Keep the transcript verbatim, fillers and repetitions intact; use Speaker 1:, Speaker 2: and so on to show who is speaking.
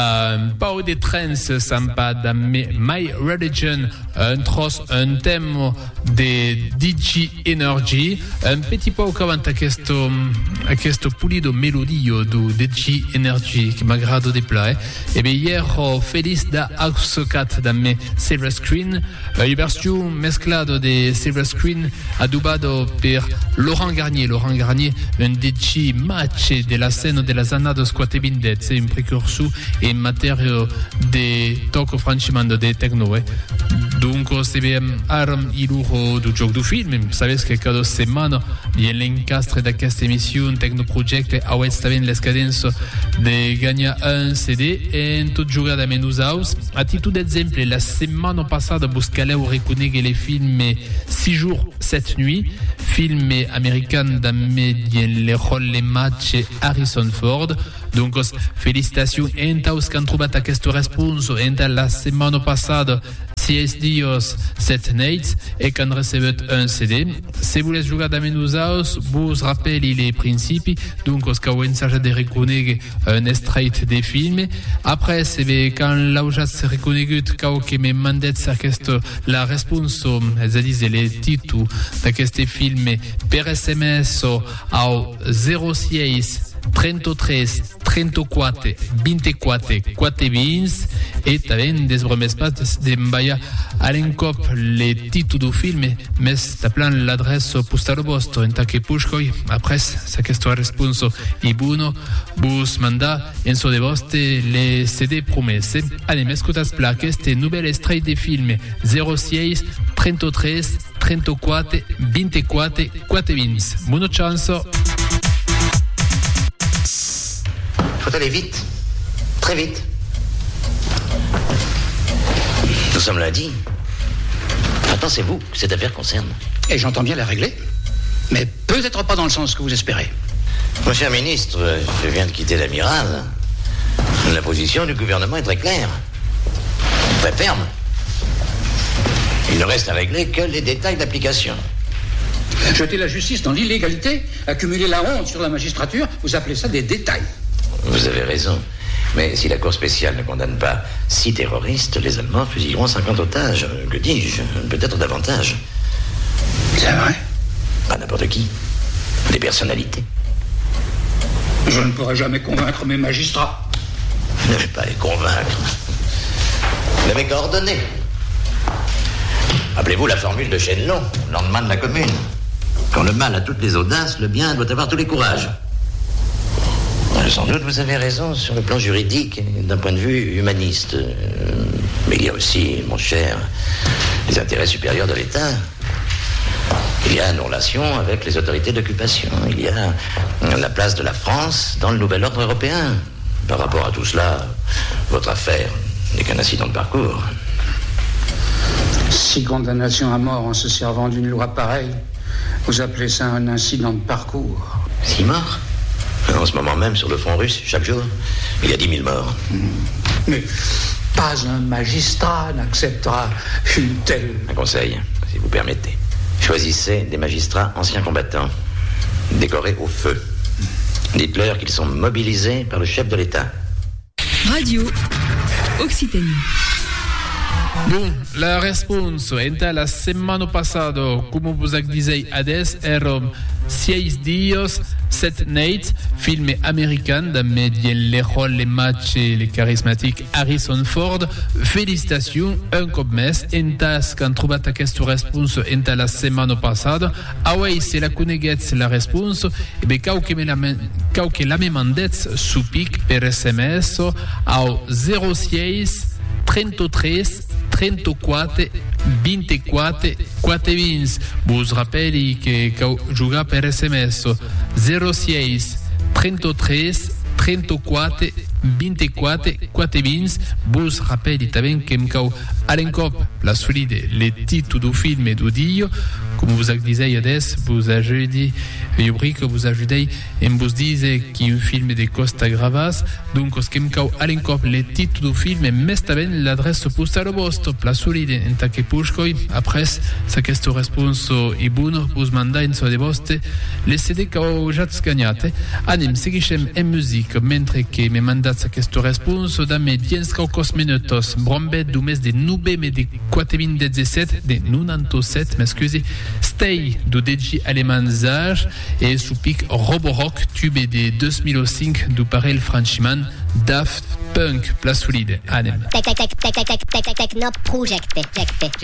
Speaker 1: un pao de trends samba da My Religion, un tros, un thème de D J Energy, un petit po avant a questo, a questo pulido melodio do D J Energy che m'aggrado de pla, eh? E beh, hier ho feliz da House Cat da me Silver Screen, uh, il versione mesclado de Silver Screen adubado per Laurent Garnier. Laurent Garnier, un D J match de la scène de la Zanado Squatte Bindet, c'est un précurseur et matériau de toco franchimando de techno, eh? Donc, c'est bien aram iluro du joc du film. Savez que cada semana il l'encastre de questa émission Techno Project a estaven l'escadenza de gagner un C D et en tout jugada menus house. A titre d'exemple, la semaine passée, buscale ou reconnaître les films six jours, sept nuits, film américain dans les rôles, les matchs Harrison Ford. Donc, félicitations en taus qu'han trobat aquesta responso en la setmana passada six dies, sept nights et qu'han recebut un C D. Si vous voulez jugar dans menus house, vous rappelez les principes. Donc, os qu'au ensage de reconnaître un extrait des films. Après, c'est quand l'auja s'est reconnaît qu'au que me mandet aquesta la responso, c'est-à-dire les titres de ces films per S M S au zero six trentatré trentaquattro ventiquattro quatre vingt et t'avais des bromes pas de m'baya à l'encop les titres du film mais t'appelles l'adresse postale vostre en tant que pushkoi après sa question réponse et buono bus manda en so de vostre les C D promesse. Allez m'escutas plaque este nouvel extrait des films zero six trentatré trentaquattro ventiquattro quatre vingt. Bonne chance.
Speaker 2: Il faut aller vite, très vite. Nous sommes lundi. Maintenant, c'est vous que cette affaire concerne.
Speaker 3: Et j'entends bien la régler, mais peut-être pas dans le sens que vous espérez.
Speaker 2: Mon cher ministre, je viens de quitter l'amiral. La position du gouvernement est très claire, très ferme. Il ne reste à régler que les détails d'application.
Speaker 3: Jeter la justice dans l'illégalité, accumuler la honte sur la magistrature, vous appelez ça des détails.
Speaker 2: Vous avez raison. Mais si la Cour spéciale ne condamne pas six terroristes, les Allemands fusilleront cinquante otages. Que dis-je? Peut-être davantage.
Speaker 3: C'est vrai?
Speaker 2: Pas n'importe qui. Des personnalités.
Speaker 3: Je ne pourrai jamais convaincre mes magistrats.
Speaker 2: Vous n'avez pas à les convaincre. Vous l'avez coordonné. Rappelez-vous la formule de Chenelon, le lendemain de la Commune. Quand le mal a toutes les audaces, le bien doit avoir tous les courages. Sans doute, vous avez raison sur le plan juridique et d'un point de vue humaniste. Mais il y a aussi, mon cher, les intérêts supérieurs de l'État. Il y a nos relations avec les autorités d'occupation. Il y a la place de la France dans le nouvel ordre européen. Par rapport à tout cela, votre affaire n'est qu'un incident de parcours.
Speaker 3: Six condamnations à mort en se servant d'une loi pareille, vous appelez ça un incident de parcours?
Speaker 2: Six morts? En ce moment même, sur le front russe, chaque jour, il y a dix mille morts.
Speaker 3: Mais pas un magistrat n'acceptera une telle...
Speaker 2: Un conseil, si vous permettez. Choisissez des magistrats anciens combattants, décorés au feu. Dites-leur qu'ils sont mobilisés par le chef de l'État.
Speaker 4: Radio Occitanie.
Speaker 1: Bon, la réponse est la semaine passée, comme vous avez dit, adesso erano six dies, sept nights, film américain, dans les rôles, les matchs, les charismatiques Harrison Ford. Félicitations, un cop mes, en tas qu'han trouvé cette réponse en la semaine passée. Ah ouais, c'est la connaissance la réponse, et bien, quand que la même mandette soupique per S M S au zero six trentatré trentaquattro ventiquattro quatre vingt. Vous rappelez que quand jouez per S M S zero six trentatré trentaquattro ventiquattro quatre vingt. Vous rappelez también que quand à l'encop la solide les titres du film et du dio, comme vous avez dit adesso, vous avez dit io brico vous ajudei en vous dise qu'un film de Costa Gravas. Donc os kem quand à l'encop les titres du film et mais también l'adresse postale vostre la solide en tant que pushkoi. Après sa question réponse et buono vous manda en so de vostre les C D que ho già scagnate. Anem seguiscem en musique mentre que me manda a questo responso da me diens caucos minutos brombet du mes de nube me de quatemin dezesset de nonantoset me scusi stay du degi alemanzage et supic roborock tube de deux mille cinq du parel franchiman Daft Punk, place solide. Anem.
Speaker 5: Tech, tech, tech, tech, tech, tech, tech, tech, no project, tech, tech.